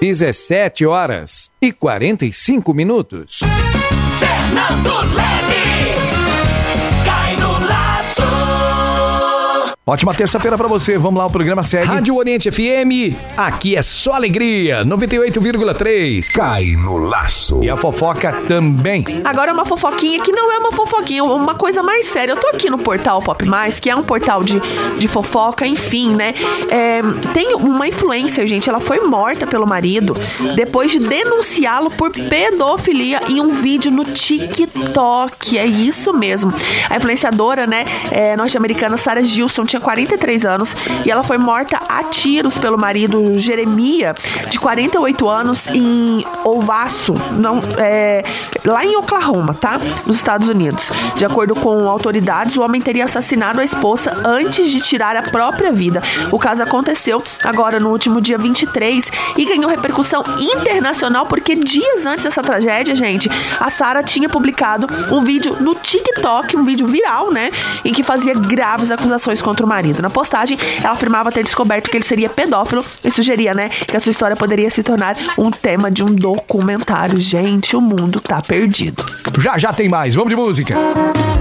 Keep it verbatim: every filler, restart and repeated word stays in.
dezessete horas e quarenta e cinco minutos. Fernando Lely, cai no laço. Ótima terça-feira pra você. Vamos lá, o programa segue. Rádio Oriente F M, aqui é só alegria, noventa e oito vírgula três. Cai no laço. E a fofoca também. Agora é uma fofoquinha que não é uma fofoquinha, uma coisa mais séria. Eu tô aqui no portal Pop Mais, que é um portal de, de fofoca, enfim, né? É, tem uma influencer, gente, ela foi morta pelo marido depois de denunciá-lo por pedofilia em um vídeo no TikTok. É isso mesmo. A influenciadora, né, é, norte-americana Sarah Gilson tinha quarenta e três anos e ela foi morta a tiros pelo marido Jeremiah, de quarenta e oito anos, em Ovasso, não, é, lá em Oklahoma, tá? Nos Estados Unidos. De acordo com autoridades, o homem teria assassinado a esposa antes de tirar a própria vida. O caso aconteceu agora no último dia vinte e três e ganhou repercussão internacional porque dias antes dessa tragédia, gente, a Sarah tinha publicado um vídeo no TikTok, um vídeo viral, né? Em que fazia graves acusações contra o marido. Na postagem, ela afirmava ter descoberto que ele seria pedófilo e sugeria, né, que a sua história poderia se tornar um tema de um documentário. Gente, o mundo tá perdido. Já, já tem mais. Vamos de música.